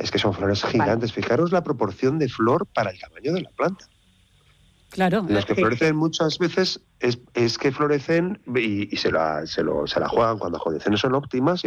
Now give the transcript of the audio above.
Es que son flores gigantes. Vale. Fijaros la proporción de flor para el tamaño de la planta. Claro. Las que florecen muchas veces es que florecen y se la juegan cuando las condiciones son óptimas.